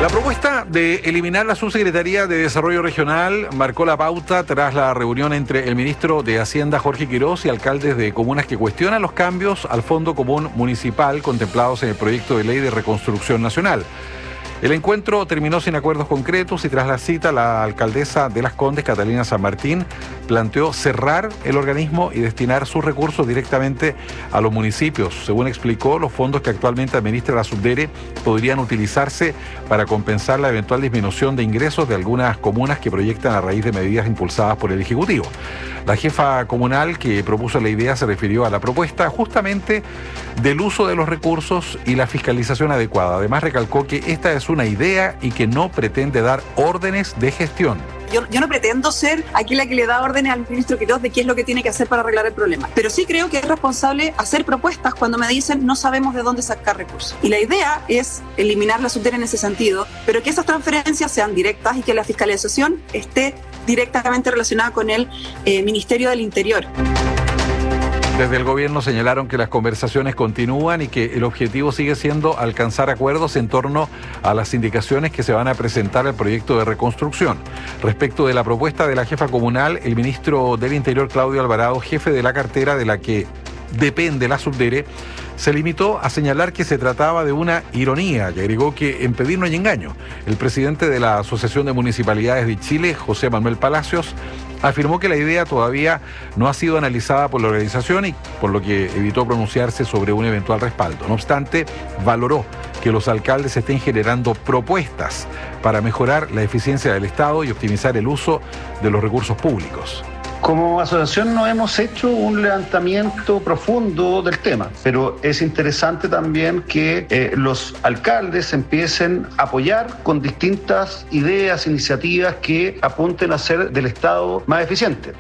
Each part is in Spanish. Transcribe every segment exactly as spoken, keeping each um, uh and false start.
La propuesta de eliminar la Subsecretaría de Desarrollo Regional marcó la pauta tras la reunión entre el ministro de Hacienda, Jorge Quirós, y alcaldes de comunas que cuestionan los cambios al Fondo Común Municipal contemplados en el proyecto de ley de reconstrucción nacional. El encuentro terminó sin acuerdos concretos y tras la cita la alcaldesa de Las Condes, Catalina San Martín, planteó cerrar el organismo y destinar sus recursos directamente a los municipios. Según explicó, los fondos que actualmente administra la Subdere podrían utilizarse para compensar la eventual disminución de ingresos de algunas comunas que proyectan a raíz de medidas impulsadas por el Ejecutivo. La jefa comunal que propuso la idea se refirió a la propuesta justamente del uso de los recursos y la fiscalización adecuada. Además, recalcó que esta es una idea y que no pretende dar órdenes de gestión. Yo, yo no pretendo ser aquí la que le da órdenes al ministro Quirós de qué es lo que tiene que hacer para arreglar el problema, pero sí creo que es responsable hacer propuestas cuando me dicen no sabemos de dónde sacar recursos. Y la idea es eliminar la Subdere en ese sentido, pero que esas transferencias sean directas y que la fiscalización esté directamente relacionada con el eh, Ministerio del Interior. Desde el gobierno señalaron que las conversaciones continúan y que el objetivo sigue siendo alcanzar acuerdos en torno a las indicaciones que se van a presentar al proyecto de reconstrucción. Respecto de la propuesta de la jefa comunal, el ministro del Interior, Claudio Alvarado, jefe de la cartera de la que depende la Subdere, se limitó a señalar que se trataba de una ironía y agregó que en pedir no hay engaño. El presidente de la Asociación de Municipalidades de Chile, José Manuel Palacios, afirmó que la idea todavía no ha sido analizada por la organización y por lo que evitó pronunciarse sobre un eventual respaldo. No obstante, valoró que los alcaldes estén generando propuestas para mejorar la eficiencia del Estado y optimizar el uso de los recursos públicos. Como asociación no hemos hecho un levantamiento profundo del tema, pero es interesante también que eh, los alcaldes empiecen a apoyar con distintas ideas, iniciativas que apunten a hacer del Estado más eficiente.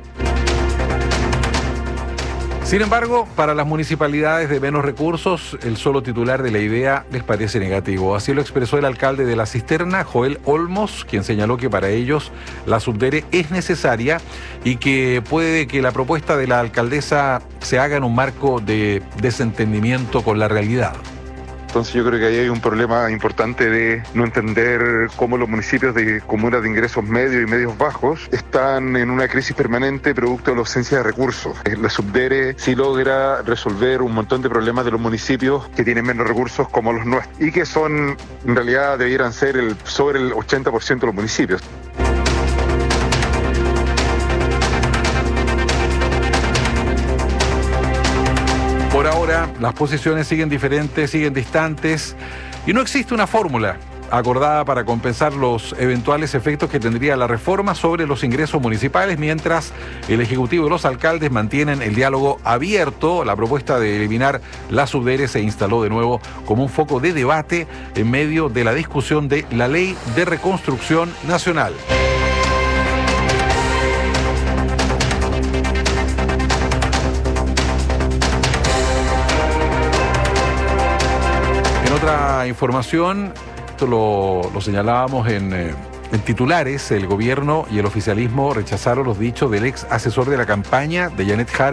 Sin embargo, para las municipalidades de menos recursos, el solo titular de la idea les parece negativo. Así lo expresó el alcalde de La Cisterna, Joel Olmos, quien señaló que para ellos la Subdere es necesaria y que puede que la propuesta de la alcaldesa se haga en un marco de desentendimiento con la realidad. Entonces yo creo que ahí hay un problema importante de no entender cómo los municipios de comunas de ingresos medios y medios bajos están en una crisis permanente producto de la ausencia de recursos. La Subdere sí logra resolver un montón de problemas de los municipios que tienen menos recursos como los nuestros y que son, en realidad debieran ser el, sobre el ochenta por ciento de los municipios. Por ahora, las posiciones siguen diferentes, siguen distantes y no existe una fórmula acordada para compensar los eventuales efectos que tendría la reforma sobre los ingresos municipales, mientras el Ejecutivo y los alcaldes mantienen el diálogo abierto. La propuesta de eliminar la Subdere se instaló de nuevo como un foco de debate en medio de la discusión de la Ley de Reconstrucción Nacional. Otra información, esto lo, lo señalábamos en, eh, en titulares, el gobierno y el oficialismo rechazaron los dichos del ex asesor de la campaña de Janet Jara,